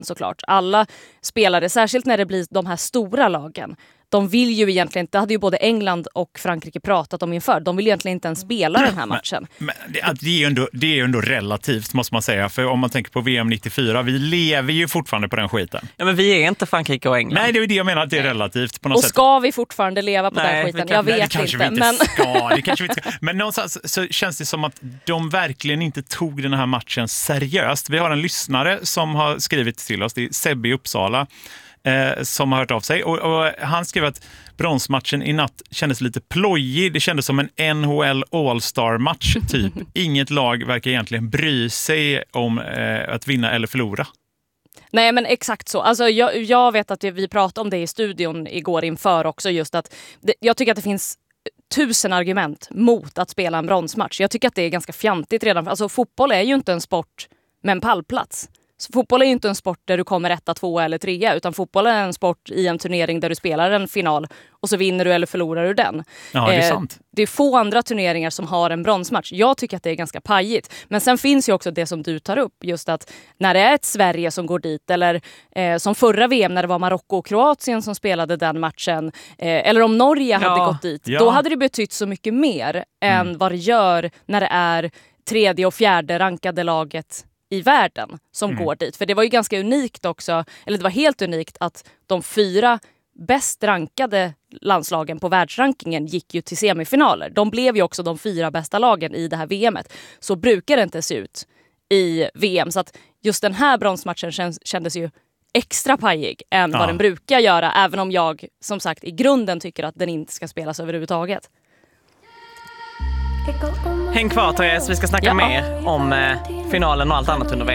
såklart. Alla spelare, särskilt när det blir de här stora lagen, de vill ju egentligen inte, det hade ju både England och Frankrike pratat om inför, de vill egentligen inte ens spela den här matchen. Men det är ju ändå relativt, måste man säga, för om man tänker på VM 94, vi lever ju fortfarande på den skiten. Ja, men vi är inte Frankrike och England. Nej, det är det jag menar, att det är relativt på något och sätt. Ska vi fortfarande leva på den skiten? Jag vet det kanske inte. Vi inte ska. Det kanske vi inte ska. Men någonstans så känns det som att de verkligen inte tog den här matchen seriöst. Vi har en lyssnare som har skrivit till oss, det är Sebbe i Uppsala, som har hört av sig. Och han skrev att bronsmatchen i natt kändes lite plojig. Det kändes som en NHL All-Star-match typ. Inget lag verkar egentligen bry sig om att vinna eller förlora. Nej, men exakt så. Alltså, jag vet att vi pratade om det i studion igår inför också, just att jag tycker att det finns 1000 argument mot att spela en bronsmatch. Jag tycker att det är ganska fjantigt redan. Alltså, fotboll är ju inte en sport med en pallplats. Så fotboll är ju inte en sport där du kommer 1, 2 eller 3, utan fotboll är en sport i en turnering där du spelar en final och så vinner du eller förlorar du den. Ja, det är sant. Det är få andra turneringar som har en bronsmatch. Jag tycker att det är ganska pajigt. Men sen finns ju också det som du tar upp, just att när det är ett Sverige som går dit, eller som förra VM när det var Marocko och Kroatien som spelade den matchen, eller om Norge hade gått dit, då hade det betytt så mycket mer än vad det gör när det är 3:e och 4:e rankade laget i världen som går dit. För det var ju ganska unikt också, eller det var helt unikt att de 4 bäst rankade landslagen på världsrankingen gick ju till semifinaler. De blev ju också de 4 bästa lagen i det här VMet. Så brukar det inte se ut i VM. Så att just den här bronsmatchen kändes ju extra pajig än vad den brukar göra. Även om jag, som sagt, i grunden tycker att den inte ska spelas överhuvudtaget. Häng kvar, Therese, vi ska snacka mer om finalen och allt annat under